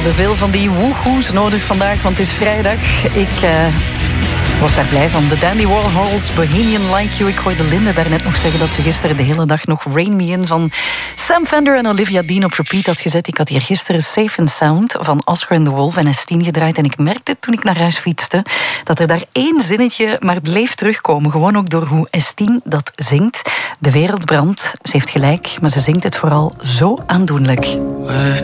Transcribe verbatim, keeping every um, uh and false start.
hebben veel van die woehoes nodig vandaag, want het is vrijdag. Ik uh, word daar blij van. De Dandy Warhols, Bohemian Like You. Ik hoorde Linde daarnet nog zeggen dat ze gisteren de hele dag nog Rain Me In van Sam Fender en Olivia Dean op repeat had gezet. Ik had hier gisteren Safe and Sound van Oscar and the Wolf en S tien gedraaid. En ik merkte toen ik naar huis fietste dat er daar één zinnetje maar bleef terugkomen. Gewoon ook door hoe S tien dat zingt. De wereld brandt, ze heeft gelijk, maar ze zingt het vooral zo aandoenlijk.